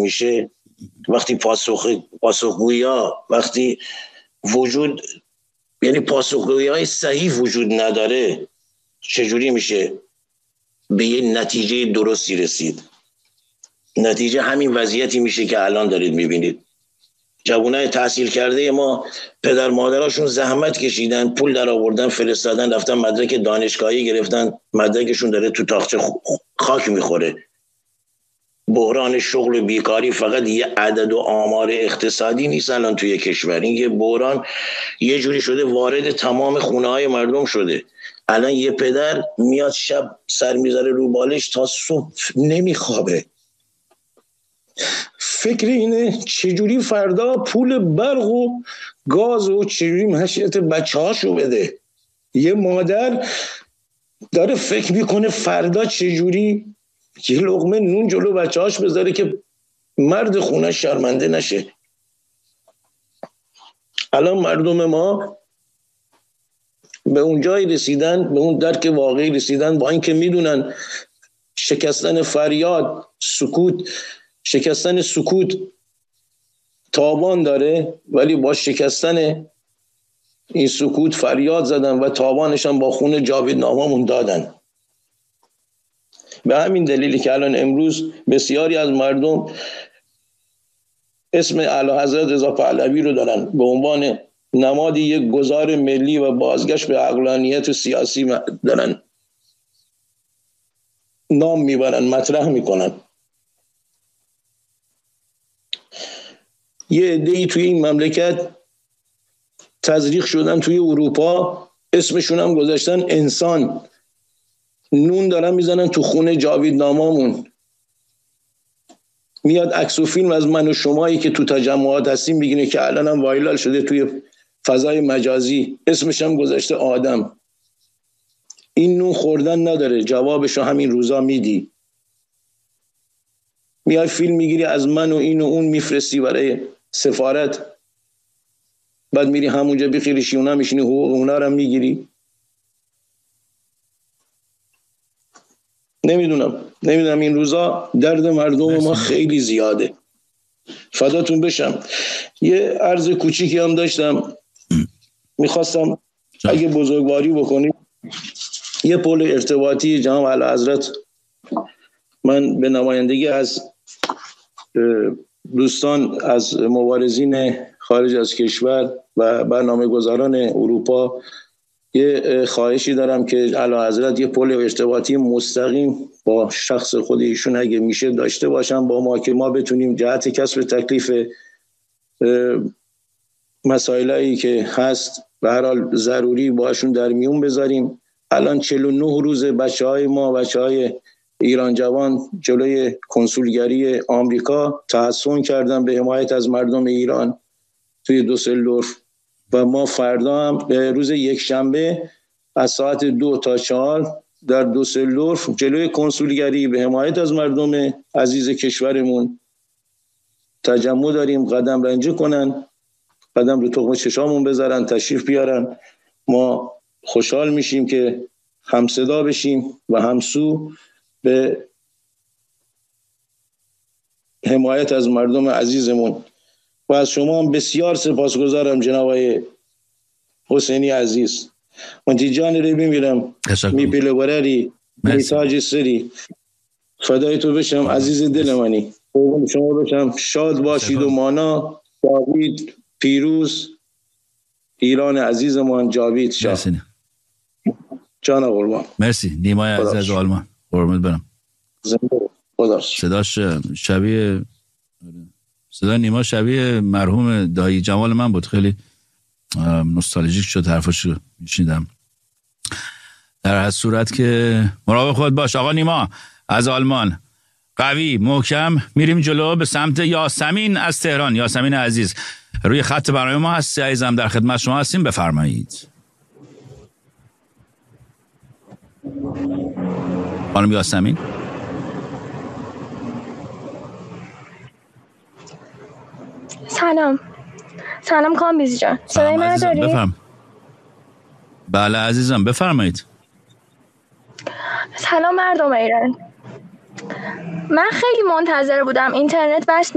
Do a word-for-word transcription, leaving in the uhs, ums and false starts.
میشه، وقتی پاسخ پاسخگویا وقتی وجود یعنی پاسخگویی صحیح وجود نداره، چجوری میشه به یه نتیجه درستی رسید؟ نتیجه همین وضعیتی میشه که الان دارید میبینید. جوانای تحصیل کرده ما پدر مادراشون زحمت کشیدن، پول در آوردن، فرستادن، رفتن مدرک دانشگاهی گرفتن، مدرکشون داره تو تاقچه خاک میخوره. بحران شغل و بیکاری فقط یه عدد و آمار اقتصادی نیست الان توی کشور، این یه بحران یه جوری شده وارد تمام خونه های مردم شده. الان یه پدر میاد شب سر میذاره رو بالش تا صبح نمیخوابه، فکر اینه چجوری فردا پول برق و گاز و چجوری معیشت بچه هاشو بده. یه مادر داره فکر میکنه فردا چجوری یه لقمه نون جلو بچه هاش بذاره که مرد خونه شرمنده نشه. الان مردم ما به اون جای رسیدن، به اون درک واقعی رسیدن، با اینکه میدونن شکستن فریاد سکوت شکستن سکوت تاوان داره، ولی با شکستن این سکوت فریاد زدن و تاوانش هم با خون جاویدنامه‌مون دادن. به همین دلیلی که الان امروز بسیاری از مردم اسم اعلیحضرت رضا پهلوی رو دارن به عنوان نمادی یک گذار ملی و بازگشت به عقلانیت و سیاسی دارن نام میبرن، مطرح میکنن. یه عده‌ای توی این مملکت تزریق شدن توی اروپا، اسمشون هم گذاشتن انسان، نون دارن میزنن تو خونه جاویدنامه‌مون. میاد عکس و فیلم از من و شمایی که تو تجمعات هستیم میگینه که الان هم وایرال شده توی فضای مجازی، اسمش هم گذاشته آدم. این نون خوردن نداره، جوابشو همین روزا میدی. میای فیلم میگیری از من و این و اون میفرستی برای سفارت، بعد میری همونجا بخیری شیونا میشینی حقوق اونا رو میگیری. نمیدونم نمیدونم این روزا درد مردم ما خیلی زیاده. فداتون بشم. یه عرض کوچیکی هم داشتم، میخواستم اگه بزرگواری بکنید یه پل ارتباطی جناب اعلیحضرت، من به نمایندگی از دوستان از مبارزین خارج از کشور و برنامه گذاران اروپا یه خواهشی دارم که اعلیحضرت یه پل ارتباطی مستقیم با شخص خود ایشون اگه میشه داشته باشن با ما، که ما بتونیم جهت کسب تکلیف مسائلی که هست به هر حال ضروری باشون در میون بذاریم. الان چهل و نه روز بچهای ما، بچهای ایران جوان جلوی کنسولگری آمریکا تحصن کردن به حمایت از مردم ایران توی دوسلدورف و ما فردا هم به روز یک شنبه از ساعت دو تا چهار در دوسلدورف جلوی کنسولگری به حمایت از مردم عزیز کشورمون تجمع داریم. قدم رنجه کنن، قدم رو تخم چشامون بذارن، تشریف بیارن. ما خوشحال میشیم که همصدا بشیم و همسو به حمایت از مردم عزیزمون. و از شما هم بسیار سپاسگزارم جناب آقای حسینی عزیز. منتی جان رو بمیرم میپیله براری میتاج سری، فدای تو بشم عزیز دل منی. شما بشم شاد باشید و مانا جاوید پیروز ایران عزیزمان جاوید شاه. جان قربان. مرسی. نیمای عزیز از آلمان، قربونت برم. صداش شبیه صدا نیما شبیه مرحوم دایی جمال من بود، خیلی نوستالژیک شد حرفاشو میشنیدم. در هر صورت که مراقب خود باش. آقا نیما از آلمان، قوی محکم میریم جلو به سمت یاسمین از تهران. یاسمین عزیز روی خط برنامه ما هستی عزیزم، در خدمت شما هستیم، بفرمایید. خانم یاسمین. سلام سلام کامبیز جان، صدای من داری؟ بفرم. بله عزیزم بفرمایید. سلام مردم ایران، من خیلی منتظر بودم اینترنت بس